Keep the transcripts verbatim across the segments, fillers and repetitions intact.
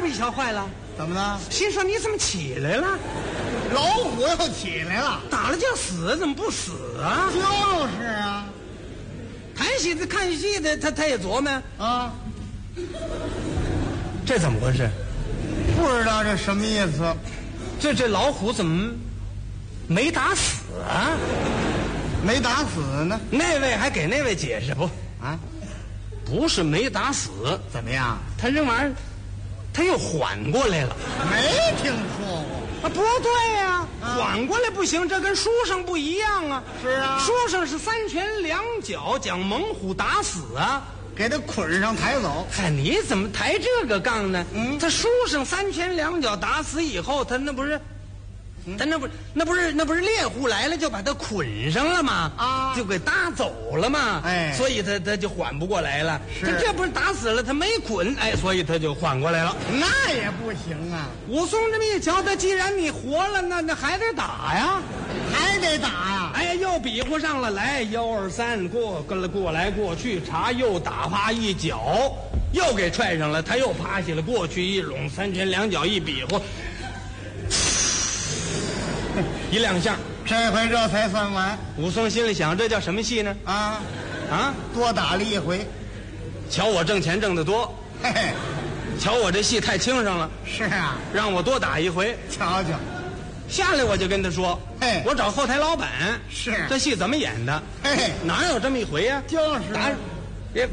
被瞧坏了， 怎么了？ 心说你怎么起来了？ 老虎又起来了， 打了就死，怎么不死啊？ 就是啊， 看戏的看戏的，他他也琢磨啊， 这怎么回事？ 不知道这什么意思。 这这老虎怎么没打死啊？ 没打死呢？ 那位还给那位解释不？ 啊， 不是没打死， 怎么样？ 他这玩意儿他又缓过来了。 没听说过。 啊，不对呀、啊啊， 缓过来不行，这跟书上不一样啊。 是啊， 书上是三拳两脚将猛虎打死啊， 给他捆上抬走。 嗨，你怎么抬这个杠呢？ 嗯， 他书上三拳两脚打死以后，他那不是， 嗯、 他那不那不是那不是猎户来了就把他捆上了吗？ 啊， 就给搭走了嘛。 哎， 所以他他就缓不过来了。 是， 他这不是打死了，他没捆，哎，所以他就缓过来了。 那也不行啊。 武松这么一瞧，他既然你活了，那那还得打呀， 还得打呀。 哎，又比划上了，来幺二三，过跟了过来过去，查又打啪一脚，又给踹上了，他又趴下了，过去一拢，三拳两脚一比划，一亮相， 这回这才算完。 武松心里想，这叫什么戏呢？ 啊啊， 多打了一回。 瞧我挣钱挣得多， 嘿嘿， 瞧我这戏太轻省了， 是啊， 让我多打一回。 瞧瞧， 下来我就跟他说， 嘿， 我找后台老板， 是这戏怎么演的？ 嘿嘿， 哪有这么一回呀、啊？ 就是打，别，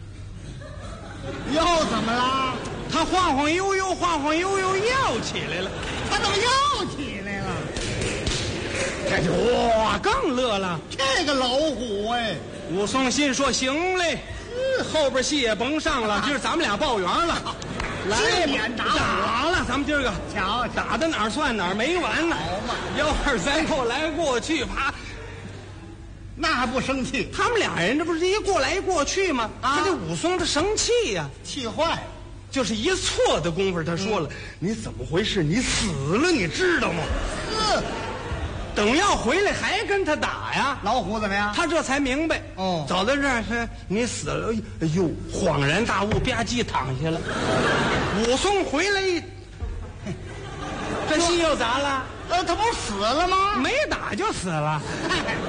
又怎么了？ 他晃晃悠悠，晃晃悠悠又起来了。 他怎么又起来了？ 这就哇，更乐了。 这个老虎哎， 武松心说行嘞，嗯、后边戏也甭上了，今儿咱们俩报圆了。来吧，打打了，咱们今儿个瞧打的哪儿算哪儿，没完呢。 好嘛， 幺二三过来过去，啪， 那还不生气？ 他们俩人这不是一过来一过去吗？ 啊， 他这武松他生气呀、啊， 气坏。 就是一错的功夫，他说了、嗯：“你怎么回事？你死了，你知道吗？” 呃， 等要回来还跟他打呀。 老虎怎么样？ 他这才明白。 哦， 走到这儿是你死了，哎呦，恍然大悟，吧唧躺下了。武松回来一，这戏又咋了？ 呃，他不是死了吗？ 没打就死了。